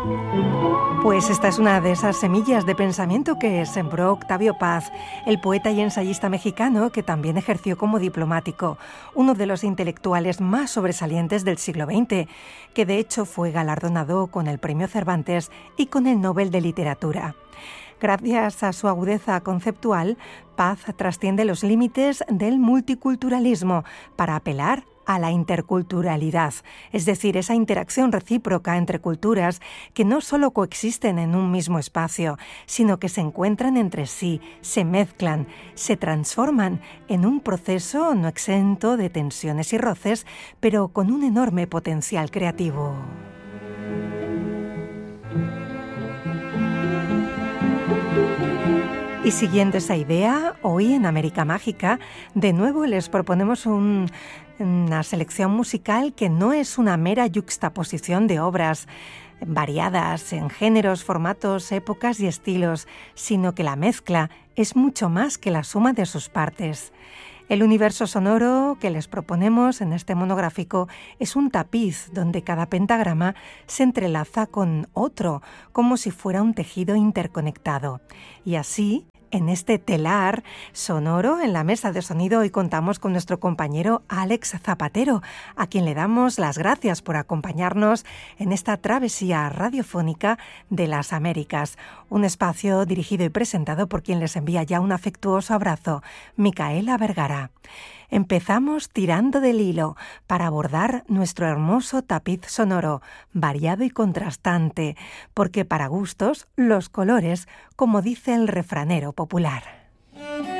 Pues esta es una de esas semillas de pensamiento que sembró Octavio Paz, el poeta y ensayista mexicano que también ejerció como diplomático, uno de los intelectuales más sobresalientes del siglo XX, que de hecho fue galardonado con el Premio Cervantes y con el Nobel de Literatura. Gracias a su agudeza conceptual, Paz trasciende los límites del multiculturalismo para apelar a la interculturalidad, es decir, esa interacción recíproca entre culturas que no solo coexisten en un mismo espacio, sino que se encuentran entre sí, se mezclan, se transforman en un proceso no exento de tensiones y roces, pero con un enorme potencial creativo. Y siguiendo esa idea, hoy en América Mágica, de nuevo les proponemos una selección musical que no es una mera yuxtaposición de obras variadas en géneros, formatos, épocas y estilos, sino que la mezcla es mucho más que la suma de sus partes. El universo sonoro que les proponemos en este monográfico es un tapiz donde cada pentagrama se entrelaza con otro, como si fuera un tejido interconectado. Y así, en este telar sonoro, en la mesa de sonido, hoy contamos con nuestro compañero Alex Zapatero, a quien le damos las gracias por acompañarnos en esta travesía radiofónica de las Américas. Un espacio dirigido y presentado por quien les envía ya un afectuoso abrazo, Micaela Vergara. Empezamos tirando del hilo para abordar nuestro hermoso tapiz sonoro, variado y contrastante, porque para gustos, los colores, como dice el refranero popular.